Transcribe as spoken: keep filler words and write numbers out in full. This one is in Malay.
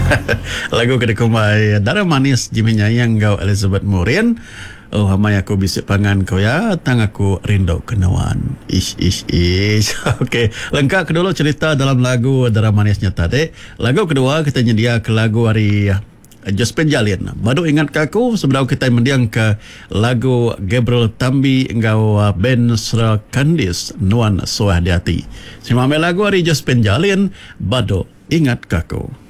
Lagu kada kumai Dara Manis Jiminya yang gau Elizabeth Morin. Oh, hamai aku bisik pangan kau ya, tang aku rindu kenawan. Ish, ish, ish. Okey, lengkap kedua cerita dalam lagu Dara Manisnya tadi. Lagu kedua kita nyedia ke lagu hari Josephine Jalin. Baru ingat ke aku sebelum kita mendiang ke lagu Gabriel Tambi engkau Ben Sra Kandis Nuan Suah di Hati. Simame lagu hari Josephine Jalin. Baru ingat ke aku.